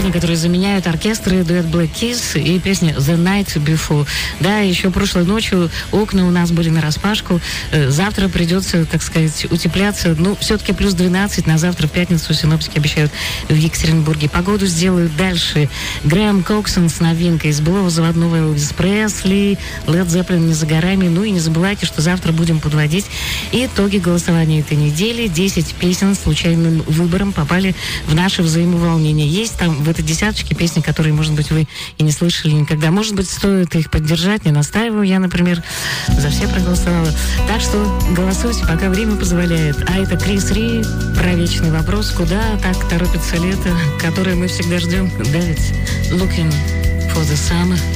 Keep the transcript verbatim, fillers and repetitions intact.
парни, которые заменяют оркестры, дуэт Black Keys и песня The Night Before. Да, еще прошлой ночью окна у нас были нараспашку. Завтра придется, так сказать, утепляться. Ну, все-таки плюс двенадцать. На завтра в пятницу синоптики обещают в Екатеринбурге. Погоду сделают дальше. Грэм Коксон с новинкой из былого заводного Элвис Пресли, Led Zeppelin не за горами. Ну и не забывайте, что завтра будем подводить итоги голосования этой недели. десять песен с случайным выбором попали в наше взаимоволнение. Есть там в этой десяточке песни, которые, может быть, вы и не слышали никогда. Может быть, стоит их поддержать, не настаиваю. Я, например, за все проголосовала. Так что голосуйте, пока время позволяет. А это Крис Ри про вечный вопрос, куда так торопится лето, которое мы всегда ждем. Да ведь? Looking for the summer.